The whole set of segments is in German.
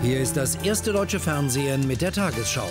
Hier ist das erste deutsche Fernsehen mit der Tagesschau.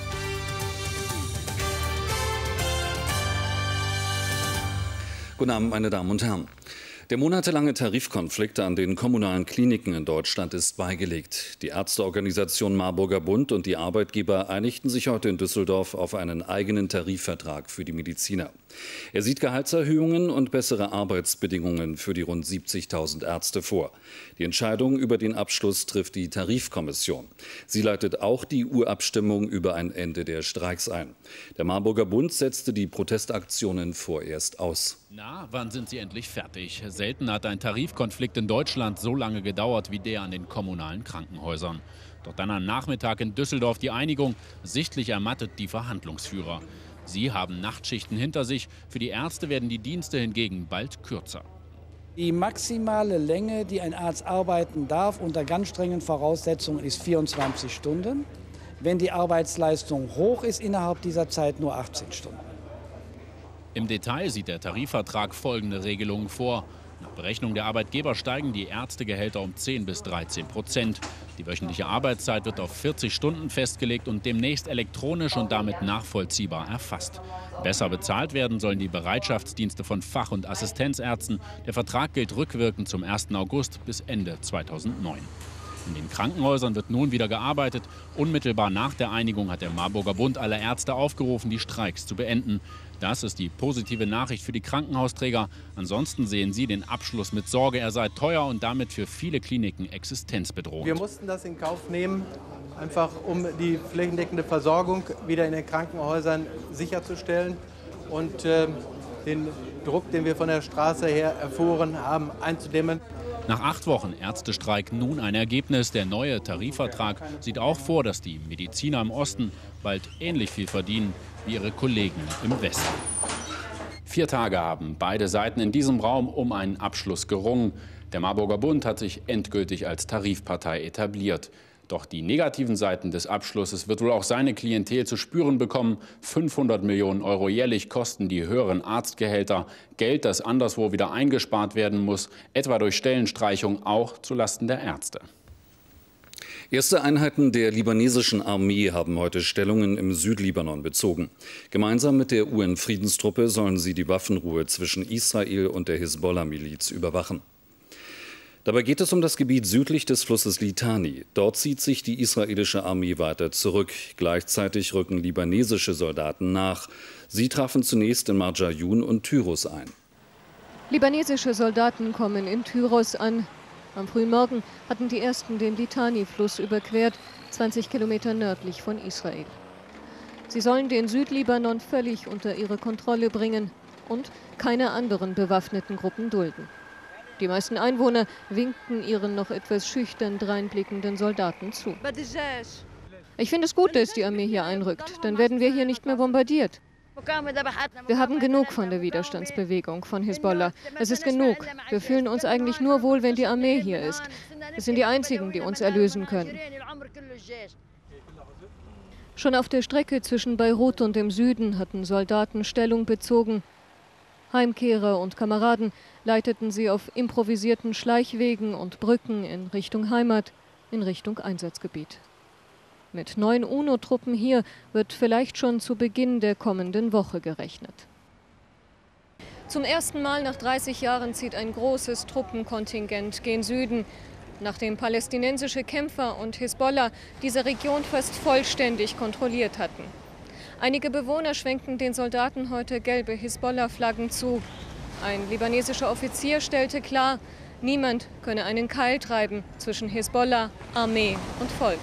Guten Abend, meine Damen und Herren. Der monatelange Tarifkonflikt an den kommunalen Kliniken in Deutschland ist beigelegt. Die Ärzteorganisation Marburger Bund und die Arbeitgeber einigten sich heute in Düsseldorf auf einen eigenen Tarifvertrag für die Mediziner. Er sieht Gehaltserhöhungen und bessere Arbeitsbedingungen für die rund 70.000 Ärzte vor. Die Entscheidung über den Abschluss trifft die Tarifkommission. Sie leitet auch die Urabstimmung über ein Ende der Streiks ein. Der Marburger Bund setzte die Protestaktionen vorerst aus. Na, wann sind sie endlich fertig? Selten hat ein Tarifkonflikt in Deutschland so lange gedauert wie der an den kommunalen Krankenhäusern. Doch dann am Nachmittag in Düsseldorf die Einigung. Sichtlich ermattet die Verhandlungsführer. Sie haben Nachtschichten hinter sich. Für die Ärzte werden die Dienste hingegen bald kürzer. Die maximale Länge, die ein Arzt arbeiten darf, unter ganz strengen Voraussetzungen, ist 24 Stunden. Wenn die Arbeitsleistung hoch ist, innerhalb dieser Zeit nur 18 Stunden. Im Detail sieht der Tarifvertrag folgende Regelungen vor. Nach Berechnung der Arbeitgeber steigen die Ärztegehälter um 10 bis 13%. Die wöchentliche Arbeitszeit wird auf 40 Stunden festgelegt und demnächst elektronisch und damit nachvollziehbar erfasst. Besser bezahlt werden sollen die Bereitschaftsdienste von Fach- und Assistenzärzten. Der Vertrag gilt rückwirkend zum 1. August bis Ende 2009. In den Krankenhäusern wird nun wieder gearbeitet. Unmittelbar nach der Einigung hat der Marburger Bund alle Ärzte aufgerufen, die Streiks zu beenden. Das ist die positive Nachricht für die Krankenhausträger. Ansonsten sehen sie den Abschluss mit Sorge. Er sei teuer und damit für viele Kliniken existenzbedrohend. Wir mussten das in Kauf nehmen, einfach um die flächendeckende Versorgung wieder in den Krankenhäusern sicherzustellen und den Druck, den wir von der Straße her erfuhren haben, einzudämmen. Nach 8 Wochen Ärztestreik nun ein Ergebnis. Der neue Tarifvertrag sieht auch vor, dass die Mediziner im Osten bald ähnlich viel verdienen wie ihre Kollegen im Westen. 4 Tage haben beide Seiten in diesem Raum um einen Abschluss gerungen. Der Marburger Bund hat sich endgültig als Tarifpartei etabliert. Doch die negativen Seiten des Abschlusses wird wohl auch seine Klientel zu spüren bekommen. 500 Millionen Euro jährlich kosten die höheren Arztgehälter. Geld, das anderswo wieder eingespart werden muss, etwa durch Stellenstreichung, auch zulasten der Ärzte. Erste Einheiten der libanesischen Armee haben heute Stellungen im Südlibanon bezogen. Gemeinsam mit der UN-Friedenstruppe sollen sie die Waffenruhe zwischen Israel und der Hisbollah-Miliz überwachen. Dabei geht es um das Gebiet südlich des Flusses Litani. Dort zieht sich die israelische Armee weiter zurück. Gleichzeitig rücken libanesische Soldaten nach. Sie trafen zunächst in Marjayun und Tyros ein. Libanesische Soldaten kommen in Tyros an. Am frühen Morgen hatten die ersten den Litani-Fluss überquert, 20 Kilometer nördlich von Israel. Sie sollen den Südlibanon völlig unter ihre Kontrolle bringen und keine anderen bewaffneten Gruppen dulden. Die meisten Einwohner winkten ihren noch etwas schüchtern dreinblickenden Soldaten zu. Ich finde es gut, dass die Armee hier einrückt. Dann werden wir hier nicht mehr bombardiert. Wir haben genug von der Widerstandsbewegung von Hisbollah. Es ist genug. Wir fühlen uns eigentlich nur wohl, wenn die Armee hier ist. Es sind die einzigen, die uns erlösen können. Schon auf der Strecke zwischen Beirut und dem Süden hatten Soldaten Stellung bezogen. Heimkehrer und Kameraden leiteten sie auf improvisierten Schleichwegen und Brücken in Richtung Heimat, in Richtung Einsatzgebiet. Mit 9 UNO-Truppen hier wird vielleicht schon zu Beginn der kommenden Woche gerechnet. Zum ersten Mal nach 30 Jahren zieht ein großes Truppenkontingent gen Süden, nachdem palästinensische Kämpfer und Hisbollah diese Region fast vollständig kontrolliert hatten. Einige Bewohner schwenkten den Soldaten heute gelbe Hisbollah-Flaggen zu. Ein libanesischer Offizier stellte klar, niemand könne einen Keil treiben zwischen Hisbollah, Armee und Volk.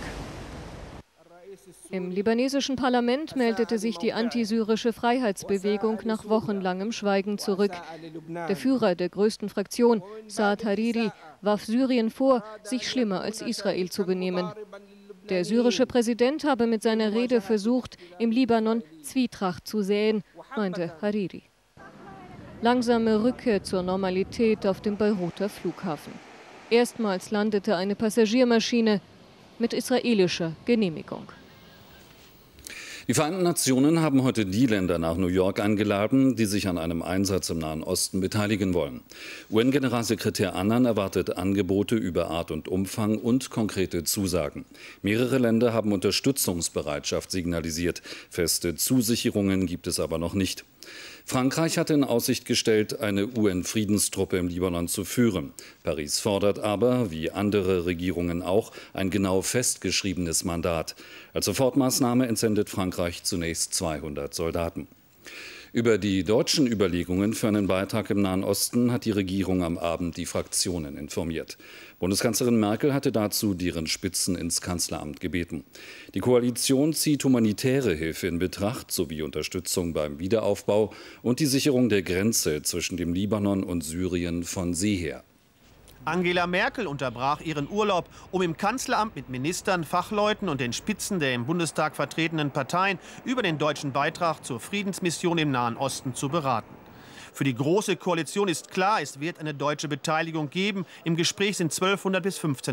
Im libanesischen Parlament meldete sich die antisyrische Freiheitsbewegung nach wochenlangem Schweigen zurück. Der Führer der größten Fraktion, Saad Hariri, warf Syrien vor, sich schlimmer als Israel zu benehmen. Der syrische Präsident habe mit seiner Rede versucht, im Libanon Zwietracht zu säen, meinte Hariri. Langsame Rückkehr zur Normalität auf dem Beiruter Flughafen. Erstmals landete eine Passagiermaschine mit israelischer Genehmigung. Die Vereinten Nationen haben heute die Länder nach New York eingeladen, die sich an einem Einsatz im Nahen Osten beteiligen wollen. UN-Generalsekretär Annan erwartet Angebote über Art und Umfang und konkrete Zusagen. Mehrere Länder haben Unterstützungsbereitschaft signalisiert. Feste Zusicherungen gibt es aber noch nicht. Frankreich hatte in Aussicht gestellt, eine UN-Friedenstruppe im Libanon zu führen. Paris fordert aber, wie andere Regierungen auch, ein genau festgeschriebenes Mandat. Als Sofortmaßnahme entsendet Frankreich zunächst 200 Soldaten. Über die deutschen Überlegungen für einen Beitrag im Nahen Osten hat die Regierung am Abend die Fraktionen informiert. Bundeskanzlerin Merkel hatte dazu deren Spitzen ins Kanzleramt gebeten. Die Koalition zieht humanitäre Hilfe in Betracht sowie Unterstützung beim Wiederaufbau und die Sicherung der Grenze zwischen dem Libanon und Syrien von See her. Angela Merkel unterbrach ihren Urlaub, um im Kanzleramt mit Ministern, Fachleuten und den Spitzen der im Bundestag vertretenen Parteien über den deutschen Beitrag zur Friedensmission im Nahen Osten zu beraten. Für die Große Koalition ist klar, es wird eine deutsche Beteiligung geben. Im Gespräch sind 1200 bis 1500